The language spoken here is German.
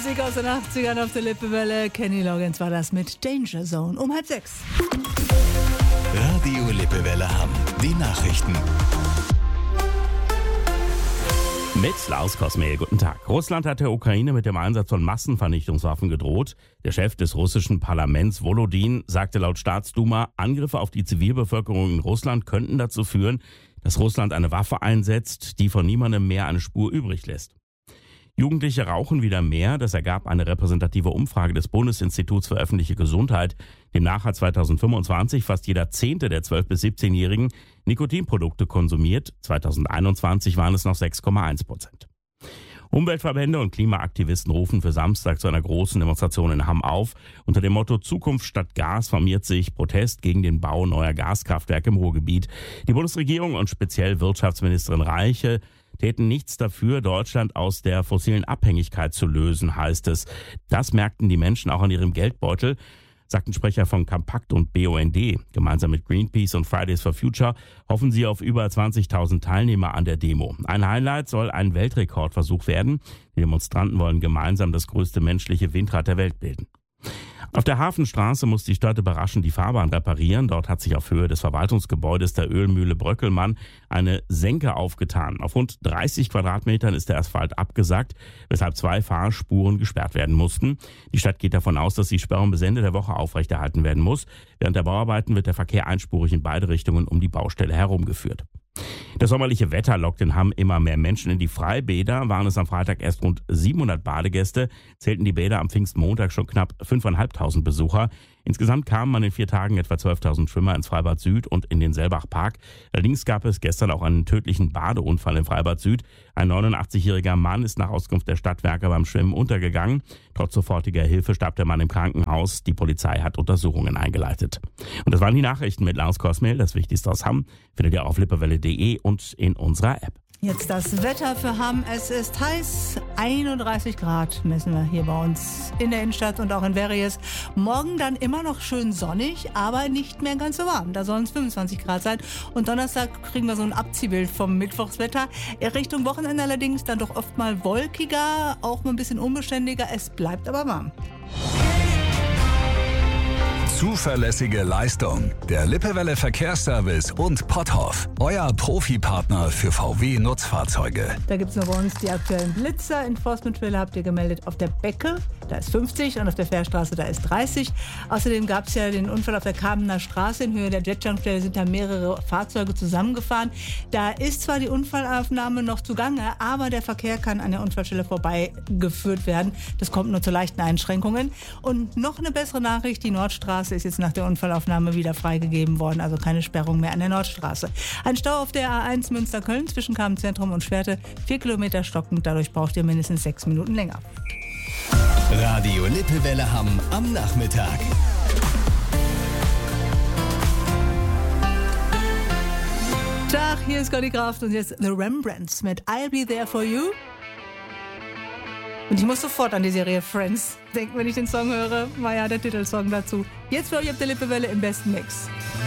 Musik aus den 80ern auf der Lippewelle. Kenny Loggins war das mit Danger Zone um 5:30. Radio Lippewelle Hamm. Die Nachrichten. Mit Lars Kosmel, guten Tag. Russland hat der Ukraine mit dem Einsatz von Massenvernichtungswaffen gedroht. Der Chef des russischen Parlaments, Volodin, sagte laut Staatsduma, Angriffe auf die Zivilbevölkerung in Russland könnten dazu führen, dass Russland eine Waffe einsetzt, die von niemandem mehr eine Spur übrig lässt. Jugendliche rauchen wieder mehr. Das ergab eine repräsentative Umfrage des Bundesinstituts für öffentliche Gesundheit. Demnach hat 2025 fast jeder Zehnte der 12- bis 17-Jährigen Nikotinprodukte konsumiert. 2021 waren es noch 6,1%. Umweltverbände und Klimaaktivisten rufen für Samstag zu einer großen Demonstration in Hamm auf. Unter dem Motto Zukunft statt Gas formiert sich Protest gegen den Bau neuer Gaskraftwerke im Ruhrgebiet. Die Bundesregierung und speziell Wirtschaftsministerin Reiche täten nichts dafür, Deutschland aus der fossilen Abhängigkeit zu lösen, heißt es. Das merkten die Menschen auch an ihrem Geldbeutel, sagten Sprecher von Compact und BUND. Gemeinsam mit Greenpeace und Fridays for Future hoffen sie auf über 20.000 Teilnehmer an der Demo. Ein Highlight soll ein Weltrekordversuch werden. Die Demonstranten wollen gemeinsam das größte menschliche Windrad der Welt bilden. Auf der Hafenstraße muss die Stadt überraschend die Fahrbahn reparieren. Dort hat sich auf Höhe des Verwaltungsgebäudes der Ölmühle Bröckelmann eine Senke aufgetan. Auf rund 30 Quadratmetern ist der Asphalt abgesackt, weshalb 2 Fahrspuren gesperrt werden mussten. Die Stadt geht davon aus, dass die Sperrung bis Ende der Woche aufrechterhalten werden muss. Während der Bauarbeiten wird der Verkehr einspurig in beide Richtungen um die Baustelle herumgeführt. Das sommerliche Wetter lockt in Hamm immer mehr Menschen in die Freibäder. Waren es am Freitag erst rund 700 Badegäste, zählten die Bäder am Pfingstmontag schon knapp 5.500 Besucher. Insgesamt kamen an den 4 Tagen etwa 12.000 Schwimmer ins Freibad Süd und in den Selbachpark. Allerdings gab es gestern auch einen tödlichen Badeunfall im Freibad Süd. Ein 89-jähriger Mann ist nach Auskunft der Stadtwerke beim Schwimmen untergegangen. Trotz sofortiger Hilfe starb der Mann im Krankenhaus. Die Polizei hat Untersuchungen eingeleitet. Und das waren die Nachrichten mit Lars Kosmel. Das Wichtigste aus Hamm findet ihr auf lippewelle.de und in unserer App. Jetzt das Wetter für Hamm. Es ist heiß. 31 Grad messen wir hier bei uns in der Innenstadt und auch in Verries. Morgen dann immer noch schön sonnig, aber nicht mehr ganz so warm. Da sollen es 25 Grad sein. Und Donnerstag kriegen wir so ein Abziehbild vom Mittwochswetter. Richtung Wochenende allerdings dann doch oft mal wolkiger, auch mal ein bisschen unbeständiger. Es bleibt aber warm. Zuverlässige Leistung. Der Lippewelle Verkehrsservice und Potthoff. Euer Profipartner für VW-Nutzfahrzeuge. Da gibt es noch bei uns die aktuellen Blitzer. Enforcement-Fälle habt ihr gemeldet auf der Becke. Da ist 50 und auf der Fährstraße da ist 30. Außerdem gab es ja den Unfall auf der Kamener Straße. In Höhe der Jetjunkstelle sind da mehrere Fahrzeuge zusammengefahren. Da ist zwar die Unfallaufnahme noch zugange, aber der Verkehr kann an der Unfallstelle vorbeigeführt werden. Das kommt nur zu leichten Einschränkungen. Und noch eine bessere Nachricht, die Nordstraße ist jetzt nach der Unfallaufnahme wieder freigegeben worden, also keine Sperrung mehr an der Nordstraße. Ein Stau auf der A1 Münster-Köln zwischen Kamenzentrum und Schwerte, 4 Kilometer stockend, dadurch braucht ihr mindestens 6 Minuten länger. Radio Lippewelle Hamm am Nachmittag. Tag, hier ist Conny Kraft und jetzt The Rembrandts mit I'll Be There For You. Und ich muss sofort an die Serie Friends denken, wenn ich den Song höre. War ja der Titelsong dazu. Jetzt für euch auf der Lippewelle im besten Mix.